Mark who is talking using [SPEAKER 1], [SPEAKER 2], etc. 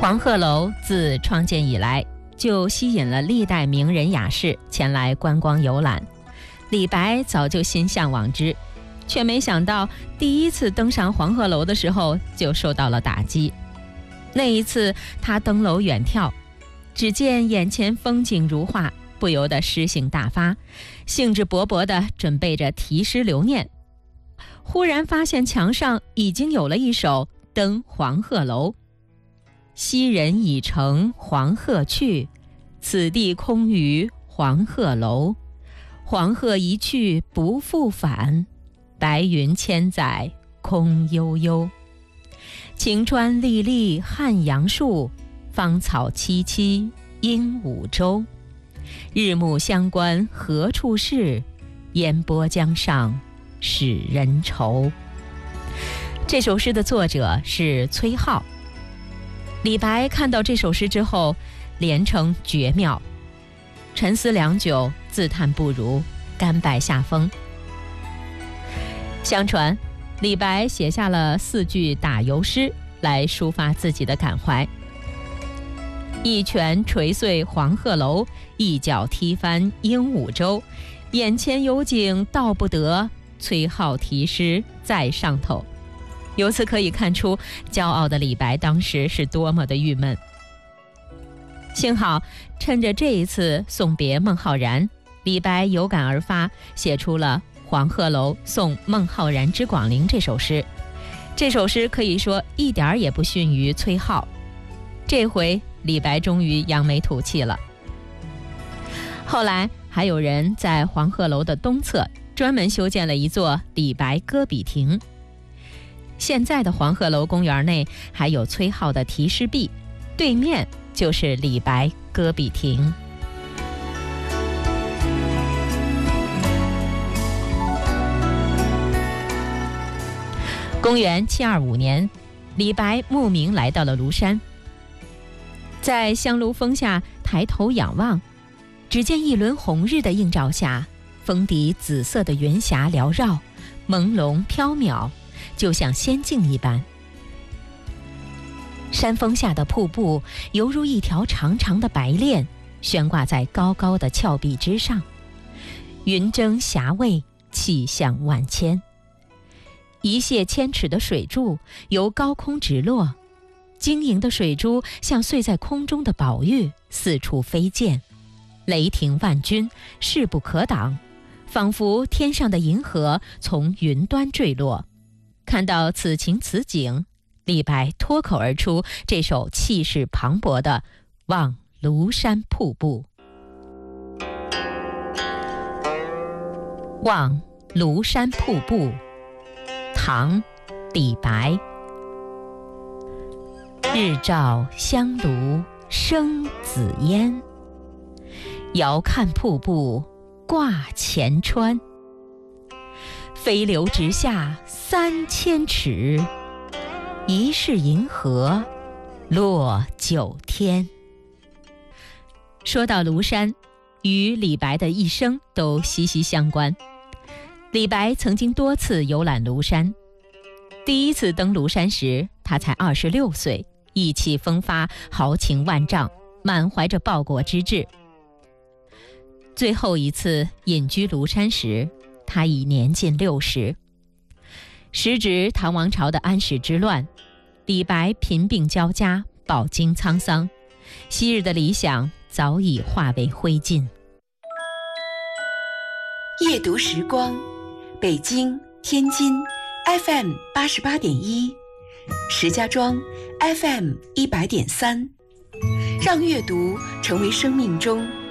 [SPEAKER 1] 黄鹤楼自创建以来，就吸引了历代名人雅士前来观光游览。李白早就心向往之，却没想到第一次登上黄鹤楼的时候就受到了打击。那一次他登楼远眺，只见眼前风景如画，不由得诗兴大发，兴致勃勃地准备着题诗留念。忽然发现墙上已经有了一首《登黄鹤楼》：昔人已乘黄鹤去，此地空余黄鹤楼。黄鹤一去不复返，白云千载空悠悠。晴川历历汉阳树，芳草萋萋鹦鹉洲。日暮乡关何处是？烟波江上使人愁。这首诗的作者是崔颢。李白看到这首诗之后，连称绝妙，沉思良久，自叹不如，甘拜下风。相传李白写下了4句打油诗来抒发自己的感怀：一拳捶碎黄鹤楼，一脚踢翻鹦鹉洲。眼前有景道不得，崔颢题诗在上头。由此可以看出，骄傲的李白当时是多么的郁闷。幸好趁着这一次送别孟浩然，李白有感而发，写出了《黄鹤楼送孟浩然之广陵》这首诗。这首诗可以说一点儿也不逊于崔颢。这回李白终于扬眉吐气了。后来还有人在黄鹤楼的东侧专门修建了一座李白歌笔亭。现在的黄鹤楼公园内还有崔颢的题诗壁，对面就是李白歌笔亭。公元725年，李白慕名来到了庐山。在香炉峰下抬头仰望，只见一轮红日的映照下，峰底紫色的云霞缭绕，朦胧缥缈，就像仙境一般。山峰下的瀑布犹如一条长长的白链，悬挂在高高的峭壁之上，云蒸霞蔚，气象万千。一泻千尺的水柱由高空直落，晶莹的水珠像碎在空中的宝玉，四处飞溅，雷霆万钧，势不可挡，仿佛天上的银河从云端坠落。看到此情此景，李白脱口而出这首气势磅礴的《望庐山瀑布》。望庐山瀑布，唐·李白。日照香炉生紫烟，遥看瀑布挂前川。飞流直下3000尺，疑是银河落九天。说到庐山，与李白的一生都息息相关。李白曾经多次游览庐山，第一次登庐山时，他才26岁，意气风发，豪情万丈，满怀着报国之志。最后一次隐居庐山时，他已年近60。时值唐王朝的安史之乱，李白贫病交加，饱经沧桑，昔日的理想早已化为灰烬。
[SPEAKER 2] 夜读时光，北京、天津 FM 88.1，石家庄 FM 100.3，让阅读成为生命中